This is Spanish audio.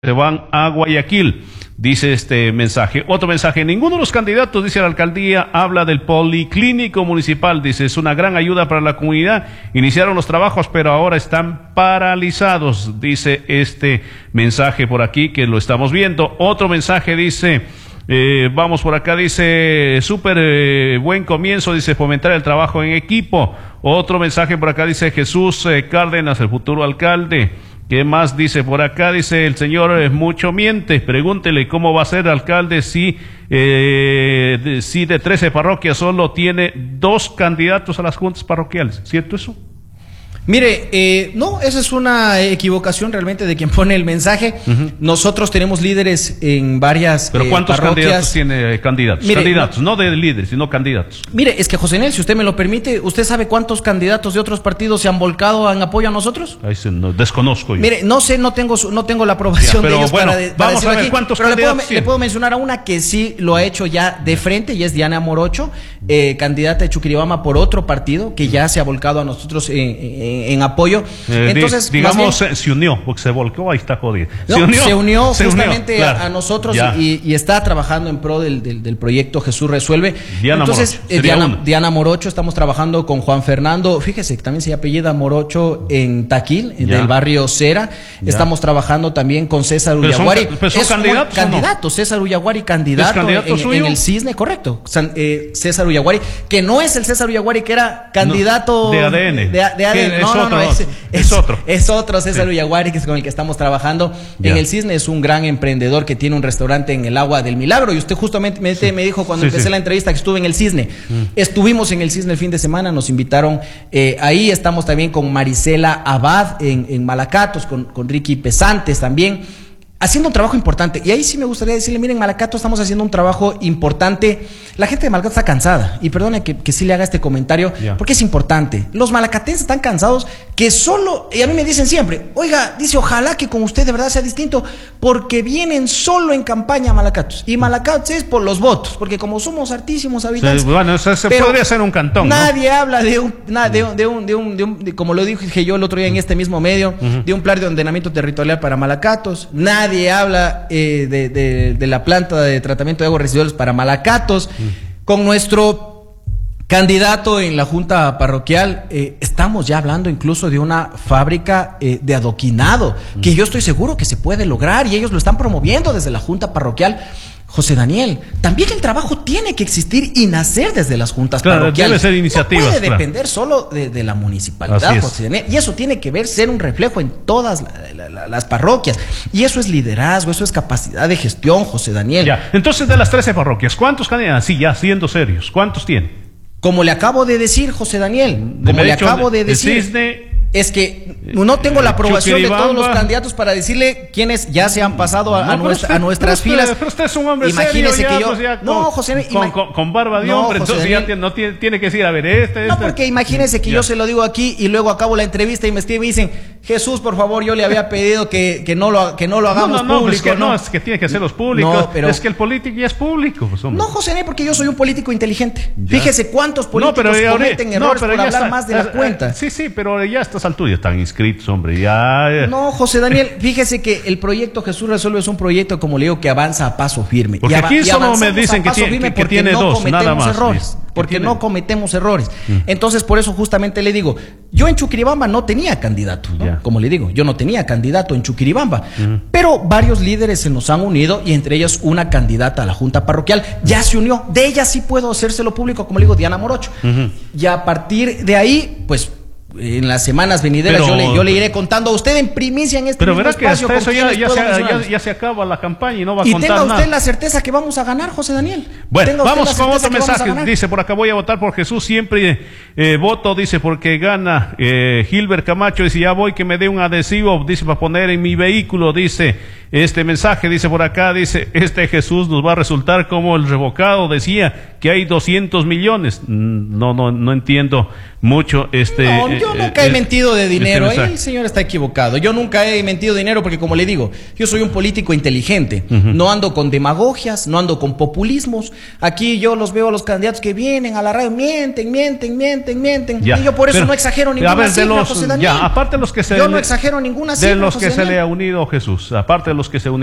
se van a Guayaquil, dice este mensaje. Otro mensaje: ninguno de los candidatos, dice la alcaldía, habla del policlínico municipal, dice, es una gran ayuda para la comunidad, iniciaron los trabajos pero ahora están paralizados, dice este mensaje por aquí que lo estamos viendo. Otro mensaje dice, vamos por acá, dice, súper buen comienzo, dice, fomentar el trabajo en equipo. Otro mensaje por acá dice Jesús Cárdenas, el futuro alcalde. ¿Qué más dice por acá? Dice, el señor mucho miente, pregúntele cómo va a ser alcalde si de 13 parroquias solo tiene 2 candidatos a las juntas parroquiales. ¿Cierto eso? Mire, no, esa es una equivocación realmente de quien pone el mensaje. Nosotros tenemos líderes en varias ¿Pero cuántos parroquias. Candidatos tiene candidatos? Mire, candidatos, no de líderes, sino candidatos. Mire, es que José Nel, si usted me lo permite, ¿usted sabe cuántos candidatos de otros partidos se han volcado en apoyo a nosotros? Ahí se, no, desconozco yo. Mire, no sé, no tengo la aprobación de ellos bueno, para vamos a ver aquí, cuántos pero candidatos le puedo mencionar a una que sí lo ha hecho ya de frente, y es Diana Morocho, candidata de Chuquiribamba por otro partido, que ya se ha volcado a nosotros en apoyo. Entonces, digamos, se unió, porque se volcó, ahí está jodido. No, se unió justamente claro, a nosotros y está trabajando en pro del proyecto Jesús Resuelve. Diana Entonces, Morocho, Diana Morocho, estamos trabajando con Juan Fernando, fíjese que también se apellida Morocho en Taquil, del barrio Cera. Estamos trabajando también con César Ullaguari. ¿Son candidatos? Candidato, César Ullaguari, candidato en el Cisne, correcto. César Ullaguari, que no es el César Ullaguari que era candidato de ADN. De ADN. Es otro César Ullaguari, que es con el que estamos trabajando en el Cisne. Es un gran emprendedor que tiene un restaurante en el Agua del Milagro. Y usted justamente me dijo cuando empecé la entrevista que estuve en el Cisne. Estuvimos en el Cisne el fin de semana, nos invitaron ahí. Estamos también con Marisela Abad en Malacatos, con Ricky Pesantes también, haciendo un trabajo importante. Y ahí sí me gustaría decirle, miren, Malacato estamos haciendo un trabajo importante. La gente de Malacato está cansada, y perdone que sí le haga este comentario, porque es importante. Los malacatenses están cansados que solo, y a mí me dicen siempre, oiga, dice, ojalá que con usted de verdad sea distinto, porque vienen solo en campaña a Malacatos. Y Malacatos es por los votos, porque como somos hartísimos habitantes. Bueno, eso se podría ser un cantón, nadie habla de como lo dije yo el otro día en este mismo medio, de un plan de ordenamiento territorial para Malacatos. Nadie habla de la planta de tratamiento de aguas residuales para Malacatos. Con nuestro candidato en la junta parroquial estamos ya hablando incluso de una fábrica de adoquinado, que yo estoy seguro que se puede lograr, y ellos lo están promoviendo desde la junta parroquial. José Daniel, también el trabajo tiene que existir y nacer desde las juntas parroquiales. Debe ser iniciativas. No puede depender solo de la municipalidad, José Daniel. Y eso tiene que ser un reflejo en todas las parroquias. Y eso es liderazgo, eso es capacidad de gestión, José Daniel. Entonces, de las 13 parroquias, ¿cuántos candidatos? Sí, ya siendo serios, ¿cuántos tienen? Como le acabo de decir, José Daniel, Cisne, es que no tengo la aprobación de todos los candidatos para decirle quiénes ya se han pasado a nuestras filas. Pero usted es un hombre Imagínese serio, que yo... pues ya no, José, con barba de hombre, entonces ya tiene que decir, a ver, No, porque imagínese que yo se lo digo aquí y luego acabo la entrevista y me escriben y dicen, Jesús, por favor, yo le había pedido que no lo hagamos público. Es que tiene que ser los públicos. Es que el político ya es público. Pues, no, José, porque yo soy un político inteligente. Fíjese cuántos políticos cometen errores por hablar más de la cuenta. Sí, pero ya estas alturas están inscritos, hombre, No, José Daniel, fíjese que el proyecto Jesús Resuelve es un proyecto, como le digo, que avanza a paso firme. Porque aquí solo me dicen que tiene 2, nada más. Porque no cometemos errores. Entonces, por eso justamente le digo, yo en Chuquiribamba no tenía candidato, como le digo, yo no tenía candidato en Chuquiribamba, pero varios líderes se nos han unido, y entre ellos una candidata a la junta parroquial ya se unió. De ella sí puedo hacérselo público, como le digo, Diana Morocho. Y a partir de ahí, pues, en las semanas venideras yo le iré contando a usted en primicia en este mismo espacio. Pero verá que hasta eso ya se acaba la campaña y no va a contar nada. Y tenga usted la certeza que vamos a ganar, José Daniel. Bueno, vamos con otro mensaje. Dice por acá, voy a votar por Jesús, siempre voto, dice, porque gana. Gilbert Camacho dice, ya voy, que me dé un adhesivo, dice, para poner en mi vehículo, dice. Este mensaje dice por acá, dice, Jesús nos va a resultar como el revocado, decía que hay 200 millones. No entiendo mucho yo nunca he mentido de dinero. Ahí el señor está equivocado. Yo nunca he mentido de dinero porque, como le digo, yo soy un político inteligente. No ando con demagogias, no ando con populismos. Aquí yo los veo a los candidatos que vienen a la radio, mienten. Y yo por eso no exagero ninguna cifra, José Daniel. Aparte de los que se yo no exagero ninguna cifra, de los que se le ha unido Jesús, aparte de los que se unen.